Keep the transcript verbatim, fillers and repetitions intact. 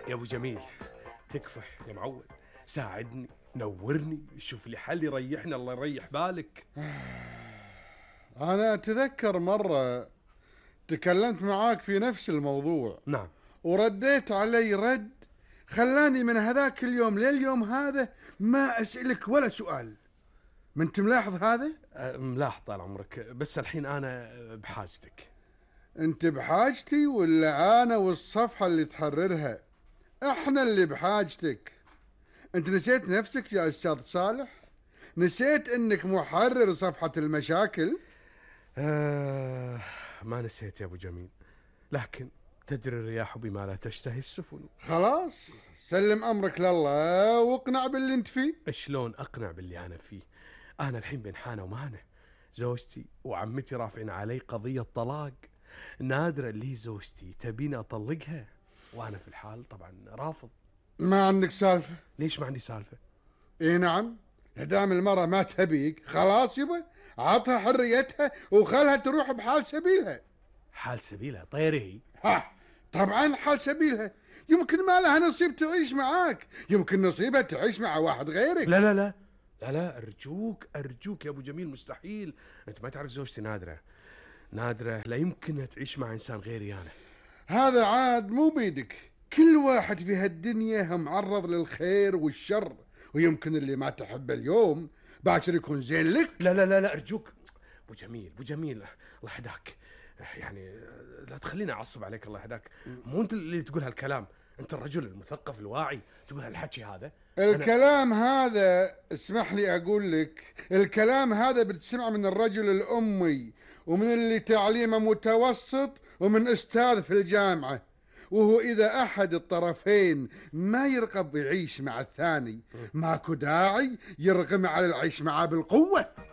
يا ابو جميل، تكفى يا معود، ساعدني، نورني، شوف لي حل يريحنا، الله يريح بالك. أنا أتذكر مرة تكلمت معاك في نفس الموضوع نعم. ورديت علي رد خلاني من هذاك اليوم لليوم هذا ما أسألك ولا سؤال. ما أنت ملاحظ هذا؟ أه، ملاحظ طال عمرك، بس الحين أنا بحاجتك. أنت بحاجتي ولا أنا والصفحة اللي تحررها؟ إحنا اللي بحاجتك. أنت نسيت نفسك يا أستاذ صالح؟ نسيت أنك محرر صفحة المشاكل؟ أه ما نسيت يا أبو جميل، لكن تجري الرياح بما لا تشتهي السفن. خلاص سلم أمرك لله واقنع باللي أنت فيه. شلون أقنع باللي أنا فيه؟ أنا الحين بين حانة ومانة، زوجتي وعمتي رافعين علي قضية طلاق. نادرة اللي زوجتي تبيني أطلقها، وأنا في الحال طبعا رافض. ما عندك سالفة؟ ليش ما عندي سالفة؟ اي نعم، دام المرأة ما تبيك خلاص يبا عطها حريتها وخلها تروح بحال سبيلها. حال سبيلها طيري. ها طبعا حال سبيلها، يمكن ما لها نصيب تعيش معاك، يمكن نصيبها تعيش مع واحد غيرك. لا لا لا لا لا أرجوك أرجوك يا أبو جميل، مستحيل. أنت ما تعرف زوجتي نادرة، نادرة لا يمكنها تعيش مع إنسان غيري أنا. هذا عاد مو بيدك، كل واحد في هالدنيا معرض للخير والشر، ويمكن اللي ما تحبه اليوم باكر يكون زين لك. لا لا لا لا أرجوك أبو جميل، أبو جميل الله يهداك، يعني لا تخليني أعصب عليك الله يهداك. مو أنت اللي تقول هالكلام، أنت الرجل المثقف الواعي تقول هالحكي هذا. الكلام أنا... هذا اسمح لي أقول لك، الكلام هذا بتسمع من الرجل الأمي ومن اللي تعليمه متوسط ومن أستاذ في الجامعة، وهو إذا أحد الطرفين ما يرغب يعيش مع الثاني ماكو داعي يرغم على العيش معاه بالقوة.